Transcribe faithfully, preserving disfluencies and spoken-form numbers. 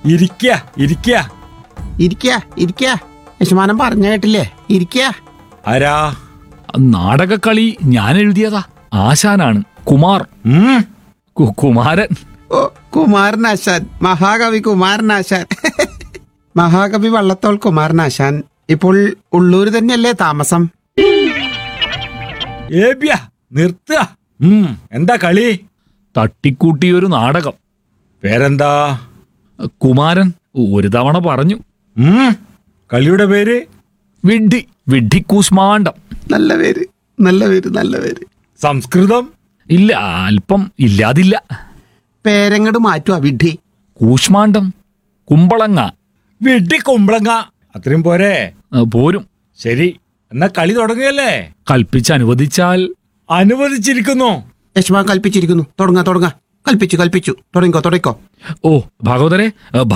ഇരിക്ക ഇരിക്ക ഇരിക്ക ഇരിക്ക യശമാനം പറഞ്ഞ കേട്ടില്ലേ? ഇരിക്ക. ആരാ? നാടകക്കളി ഞാൻ എഴുതിയതാ. ആശാനാണ്. കുമാർ. ഉം. കു- കുമാരൻ. ഓ, കുമാരനാശാൻ, മഹാകവി കുമാരനാശാൻ. മഹാകവി വള്ളത്തോൾ കുമാരനാശാൻ ഇപ്പോൾ ഉള്ളൂര് തന്നെയല്ലേ താമസം? ഏബ്യ നിർത്തുക. ഉം. എന്താ കളി? തട്ടിക്കൂട്ടിയൊരു നാടകം. പേരെന്താ? കുമാരൻ ഒരു തവണ പറഞ്ഞു. ഉം. കളിയുടെ പേര്? വിഡ്ഢി. വിഡ്ഢിക്കൂശ്മാണ്ഡം. നല്ല പേര്, നല്ല പേര്, നല്ല പേര്. സംസ്കൃതം? ഇല്ല, അല്പം ഇല്ലാതില്ല. പേരങ്ങട് മാറ്റുവാ വിഡ്ഢി. കൂശ്മാണ്ഡം. കുമ്പളങ്ങ. വിഡ്ഢി കുമ്പളങ്ങ. അത്രയും പോരെ? ആ, പോരും. ശരി, എന്നാ കളി തുടങ്ങുകയല്ലേ? കൽപ്പിച്ച് അനുവദിച്ചാൽ. അനുവദിച്ചിരിക്കുന്നു. യശമാൻ കൽപ്പിച്ചിരിക്കുന്നു. തുടങ്ങാ തുടങ്ങാ കൽപ്പിച്ചു കൽപ്പിച്ചു തുടങ്ങിക്കോ തുടങ്ങിക്കോ. ഓ ഭാഗവതരെ,